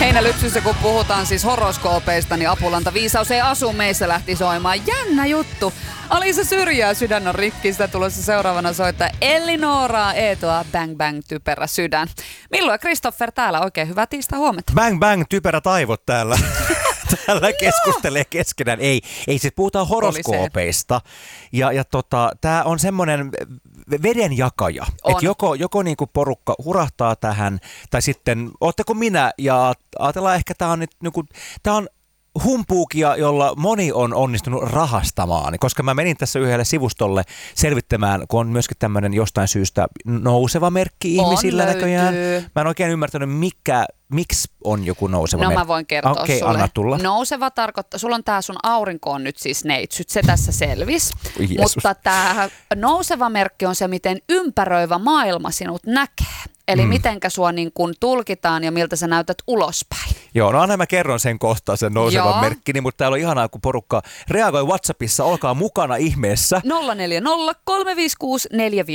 Heinälypsyssä kun puhutaan siis horoskoopeista, niin Apulanta viisaus ei asu meissä lähti soimaan. Jännä juttu. Alisa Syrjää, Sydän on rikki, sitä tulossa seuraavana soittaa Elinooraa Eetoa, Bang Bang typerä sydän. Milloin ja Kristoffer täällä, oikein hyvää tiistai huomenta. Bang Bang typerä taivot täällä. Täällä keskustelee keskenään. Ei siis puhutaan horoskoopeista. Ja tää on semmoinen vedenjakaja. Että joko niinku porukka hurahtaa tähän, tai sitten ootteko minä, ja ajatellaan ehkä tää on nyt niinku, tää on humpuukia, jolla moni on onnistunut rahastamaan, koska mä menin tässä yhdelle sivustolle selvittämään, kun on myöskin tämmöinen jostain syystä nouseva merkki ihmisillä näköjään. Mä en oikein ymmärtänyt, miksi on joku nouseva merkki. No mä voin kertoa sulle. Anna tulla. Nouseva tarkoittaa, sulla on tää sun aurinko on nyt siis neitsyt, se tässä selvisi. Mutta tää nouseva merkki on se, miten ympäröivä maailma sinut näkee. Eli mitenkä sua niin kun tulkitaan ja miltä sä näytät ulospäin. Joo, no anna mä kerron sen kohtaa, sen nousevan merkkini, mutta täällä on ihanaa, kun porukka reagoi WhatsAppissa, olkaa mukana ihmeessä. 040 356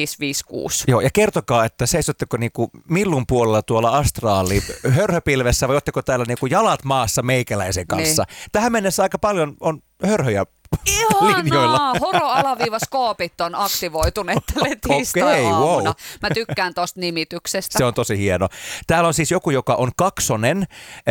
4556. Joo, ja kertokaa, että seisotteko niinku millun puolella tuolla astraali hörhöpilvessä vai ootteko täällä niinku jalat maassa meikäläisen kanssa. Niin. Tähän mennessä aika paljon on hörhöjä linjoilla. Horo-skoopit on aktivoituneet tälle tiistai-aamuna. Wow. Mä tykkään tosta nimityksestä. Se on tosi hieno. Täällä on siis joku, joka on kaksonen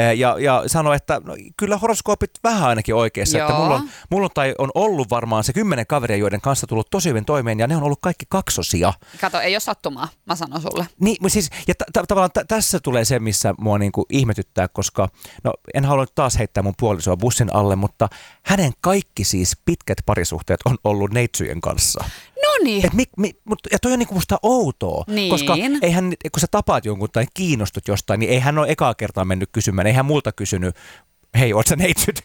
ja sanoo, että no, kyllä horoskoopit vähän ainakin oikeassa. Että mulla on ollut varmaan se 10 kaveria, joiden kanssa tullut tosi hyvin toimeen ja ne on ollut kaikki kaksosia. Kato, ei ole sattumaa, mä sanon sulle. Niin, siis, ja tavallaan tässä tulee se, missä mua niinku ihmetyttää, koska no, en halua taas heittää mun puolisoa bussin alle, mutta hänen kaikki siis pitkät parisuhteet on ollut neitsyjen kanssa. Noniin. Ja toi on niinku musta outoa, niin. Koska eihän, kun sä tapaat jonkun tai kiinnostut jostain, niin eihän ole ekaa kertaa mennyt kysymään, eihän multa kysynyt, hei, oot sä neitsyt?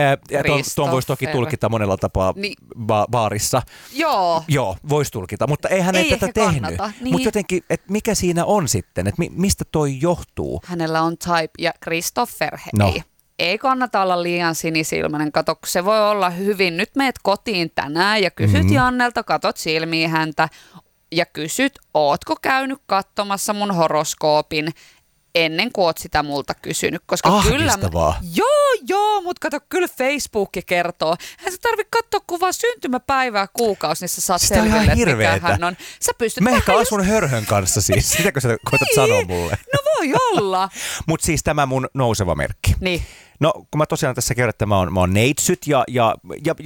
Tuon voisi toki tulkita monella tapaa baarissa. Joo, voisi tulkita, mutta eihän ei tätä tehnyt. Niin. Mutta jotenkin, että mikä siinä on sitten, että mistä toi johtuu? Hänellä on type ja Kristoffer, hei. No. Ei kannata olla liian sinisilmäinen. Kato, se voi olla hyvin. Nyt meet kotiin tänään ja kysyt Jannelta, katot silmiin häntä ja kysyt, ootko käynyt katsomassa mun horoskoopin ennen kuin oot sitä multa kysynyt. Koska ahdistavaa. Joo, mutta kato, kyllä Facebook kertoo. Hän sä tarvitse katsoa kuvaa syntymäpäivää kuukausi, niin sä saat selville, mikä hän on. Sä pystyt mä ehkä asun hörhön kanssa siis. Sitäkö sä koetat sanoa mulle? No voi olla. Mutta siis tämä mun nouseva merkki. Niin. No, kun mä tosiaan tässä kerron, että mä oon neitsyt ja